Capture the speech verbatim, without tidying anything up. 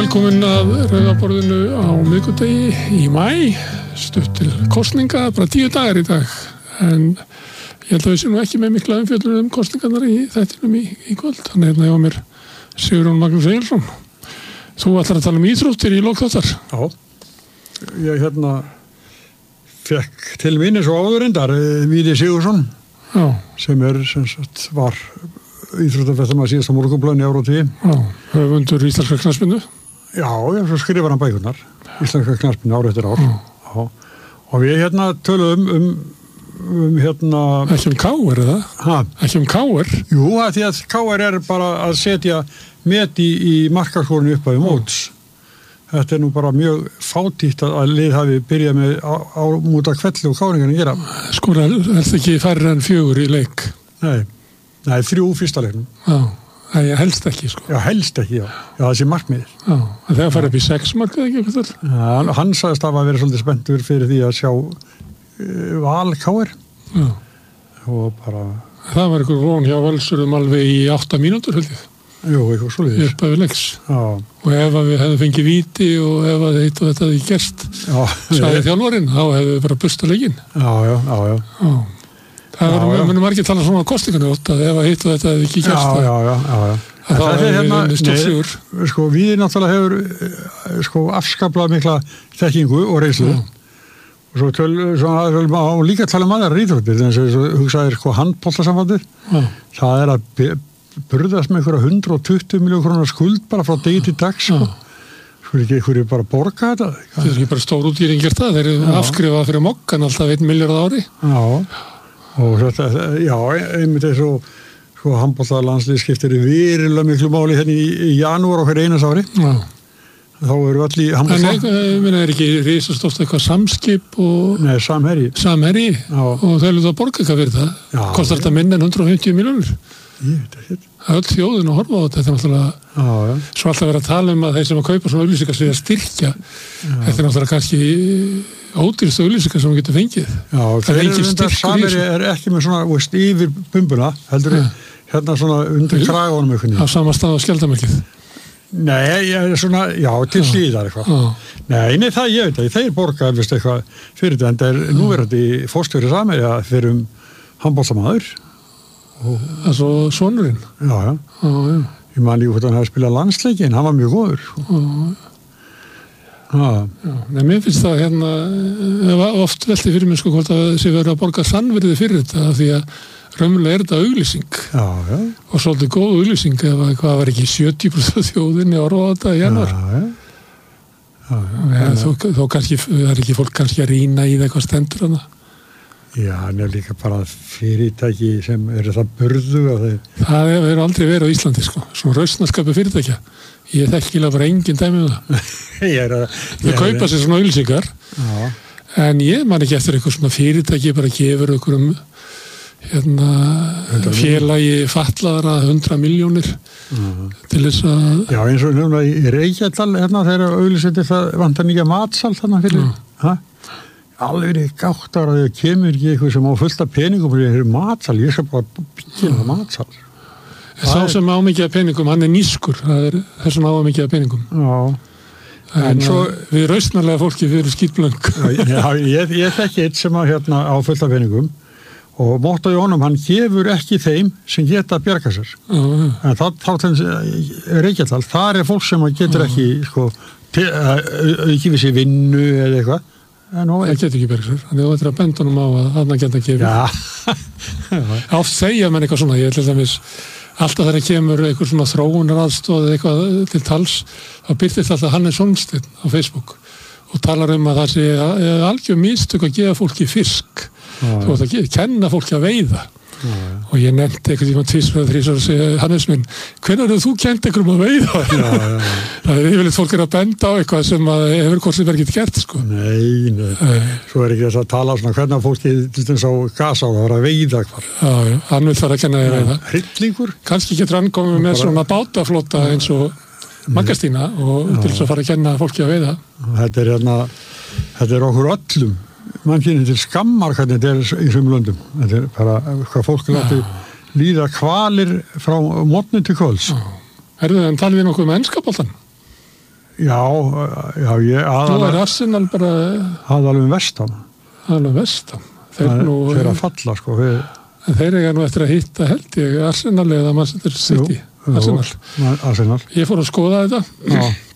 velkomin að Rauðaborðinu á miðvikudegi í maí, stutt til kosninga, bara tíu dagar í dag, en ég held að við séum nú ekki með mikla umfjöllun um kosningarnar í þættinum í, í kvöld. Þannig hérna hjá mér Sigurjón Magnús Egilsson. Þú ætlar að tala um íþróttir í lok þáttar. Já, ég hérna fekk til minni svo áðurindar Víði Sigurðsson, Já. sem er sem sagt var íþróttafréttamaður síðasta morgunblaðinu í Evróti. Já, höfundur íslenska knattspyrnu. Já, já, svo skrifar hann bækurnar. Íslenska knattspyrnu ár eftir ár. Já. Já. Og við hérna töluðum um, um hérna... Ekki um K R, eða? Hæ? Ekki um K R? Jú, að því að K R er bara að setja met í, í markaskórinu upp á móts. Þetta er nú bara mjög fátítt að lið hafi byrjað með á, á múta kvelli og káringarnir gera. Skora helst ekki færri en fjögur í leik. Nei. Nei, þrjú fyrsta leiknum. Já, það er helst ekki, sko. Já, helst ekki, já. Já, það sé markmiðið. Já, en þegar farið upp í sex markið ekki eitthvað þar? Já, hann sagðist að vera svolítið spenntur fyrir því að sjá uh, Val K R. Já. Og bara... Það var einhver von hjá Völsurum alveg í átta mínútur, held ég. Jú, eitthvað svolítið. Upp af leiks. Já. Og ef við hefðum fengið víti og ef að þetta og þetta hefði gerst, sagði þjálfarinn, þá hefðu við bara bustað leikinn. Já, já, já, já. Já. Það verður munum margir tala svona á kostingunni ótt að ef að hitt og þetta hefði ekki gerst. Já, já, já, já, já. Það er hérna, nei, sko, við náttúrulega hefur, sko, afskaplega mikla þekkingu og reynslu. Og svo töl, svona, og líka tala um aðrar íþróttir, þannig að þú hugsaðir, sko, handboltasambandið. Það er að burðast með einhverja hundrað og tuttugu milljón krónar skuld bara frá degi til dags, sko. Sko er ekki einhverju bara borga þetta? Það er ekki bara stór útýring gert það, þeir eru afskrifað fyrir mokkan alltaf einn milljarð á ári. Já, og þetta, já, einmitt eins og sko handboltalandslið skiptir verulega miklu máli hérna í, í janúar á hverju einas ári. Já. Þá eru allir í handbolta. En ég meina, er ekki risastórt eitthvað samskip og... Nei, samherji. Samherji, og þau eru það að borga eitthvað fyrir það. Já. Kostar þetta minna en hundrað og fimmtíu milljónir. Ég veit ekki. Það er öll þjóðin að horfa á þetta, þetta er náttúrulega... Já, já. Svo alltaf verið að tala um að þeir sem að kaupa svona auglýsingar sig að styrkja. Já. Þetta er náttúrulega kannski ódýrstu auglýsingar sem við getum fengið. Já, það er engin styrkur í þessu. Er ekki með svona, veist, yfir bumbuna, heldur við, hérna svona undir kragunum eitthvað. Á sama stað á skjaldarmerkið. Nei, ég er svona, já, til hlýðar eitthvað. Nei, nei, það ég veit að þeir borga eflust eitthvað fyrir þetta, en það er núverandi fórstjóri Samherja fyrir um handboltamaður. Það er svo sonurinn. Já, já. Já, já. Ég man líka hvort hann hafi spilað landsleikinn, hann var mjög góður. Já, já. Já, nei, mér finnst það hérna, oft velti fyrir mig sko hvort að þessi verið að borga sannverði fyrir þetta, því að raunverulega er þetta auglýsing. Já, já. Og svolítið góð auglýsing, ef hvað var ekki sjötíu prósent þjóðinni orða á þetta í janúar. Já, já. Já, já. Já, þó, þó kannski, það er ekki fólk kannski að rýna í það eitthvað stendur hana. Já, hann er líka bara fyrirtæki sem eru það burðu að þeir... Það hefur aldrei verið á Íslandi, sko. Svona rausnarskapu fyrirtækja. Ég þekkilega bara engin dæmi um það. Ég er að... Þau kaupa sér svona auglýsingar. Já. En ég man ekki eftir eitthvað svona fyrirtæki bara gefur okkur um hérna, félagi fatlaðara hundrað milljónir til þess að... Já, eins og núna í Reykjadal, hérna, þegar auglýsandi það vantar nýja matsal þarna fyrir... Hæ? Alveg er gátt ára þegar kemur ekki eitthvað sem á fullt af peningum fyrir þessu matsal, ég skal bara byggja það matsal. Sá sem á mikið af peningum, hann er nískur, það er þessum á mikið af peningum. Já. En, en svo, við rausnarlega fólki fyrir skýtblöng. Já, ég, ég þekki eitt sem á, hérna, á fullt af peningum og móttaði honum, hann gefur ekki þeim sem geta að bjarga sér. Já. En þá, þá Reykjadal, þar er fólk sem getur ekki, sko, ekki við sér vinnu eða eitthvað. Það getur ekki bergsur, þannig að þú ættir að benda honum á að þarna geta að gefa. Já. Oft segja mann eitthvað svona, ég til dæmis, alltaf þegar kemur eitthvað svona þróunaraðstoð eða eitthvað til tals, þá byrtist alltaf Hannes Holmsteinn á Facebook og talar um að það sé algjör mistök að gefa fólki fisk. Þú ætti að kenna fólki að veiða. Já, já. Og ég nefndi eitthvað tíma tvisvar eða þrisvar og segja, Hannes minn, hvenær hefur þú kennt einhverjum að veiða? Já, já, já. Það er yfirleitt fólk er að benda á eitthvað sem að hefur hvort sem verið ekki gert, sko. Nei, nei. Nei. Svo er ekki þess að tala svona hvernig fólki til þess á gas á það var að veiða hvar. Já, já, hann vil fara að kenna þér veiða. Hryllingur. Kannski getur hann komið með bara... svona bátaflota eins og Maggastína og til þess að fara að kenna fólki að veiða. Þetta er hérna, þetta er okkur öllum. Man kynir til skammar hvernig þetta er í þessum löndum. Þetta er bara hvað fólk láti líða kvalir frá morgni til kvölds. Herðu, en talið við nokkuð um enska boltan? Já, já, ég aðalega... Nú er Arsenal bara... Aðalega um vestam. Aðalega um vestam. Þeir nú... Þeir að falla, sko. Þeir... En þeir eiga nú eftir að hitta, held ég, Arsenal eða Manchester City. Jú, Arsenal. Arsenal. Ég fór að skoða þetta. Já.